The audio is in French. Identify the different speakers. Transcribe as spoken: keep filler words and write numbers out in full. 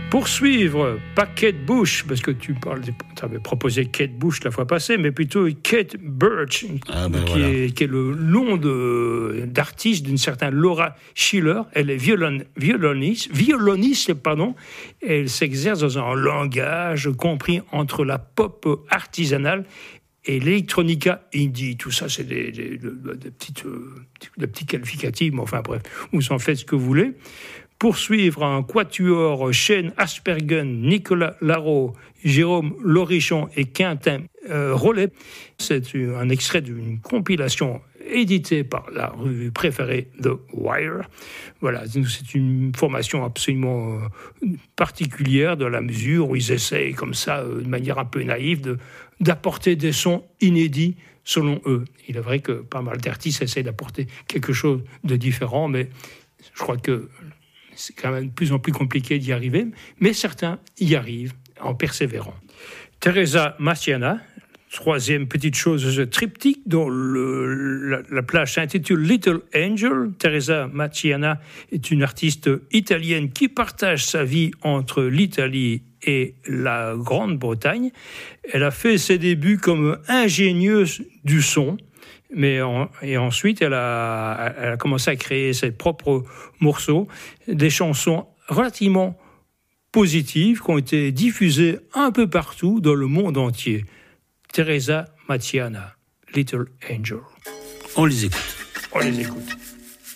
Speaker 1: Poursuivre, pas Kate Bush, parce que tu parles, tu avais proposé Kate Bush la fois passée, mais plutôt Kate Birch,
Speaker 2: ah ben
Speaker 1: qui,
Speaker 2: voilà.
Speaker 1: est, qui est le nom de, d'artiste d'une certaine Laura Schiller. Elle est violon, violoniste, violoniste, pardon, et elle s'exerce dans un langage compris entre la pop artisanale et l'électronica indie. Tout ça, c'est des, des, des, des, petites, des petits qualificatifs, mais enfin bref, vous en faites ce que vous voulez. Poursuivre un quatuor Shane Aspergen, Nicolas Larreau, Jérôme Lorichon et Quentin euh, Rollet. C'est un extrait d'une compilation éditée par la revue préférée The Wire. Voilà, c'est une formation absolument particulière dans la mesure où ils essayent comme ça, de manière un peu naïve, de, d'apporter des sons inédits selon eux. Il est vrai que pas mal d'artistes essayent d'apporter quelque chose de différent, mais je crois que c'est quand même de plus en plus compliqué d'y arriver, mais certains y arrivent en persévérant. Teresa Maciana, troisième petite chose de ce triptyque dont le, la, la plage s'intitule Little Angel. Teresa Maciana est une artiste italienne qui partage sa vie entre l'Italie et la Grande-Bretagne. Elle a fait ses débuts comme ingénieuse du son, mais en, et ensuite elle a, elle a commencé à créer ses propres morceaux, des chansons relativement positives qui ont été diffusées un peu partout dans le monde entier. Teresa Maciana, Little Angel.
Speaker 2: On les écoute.
Speaker 1: On les écoute.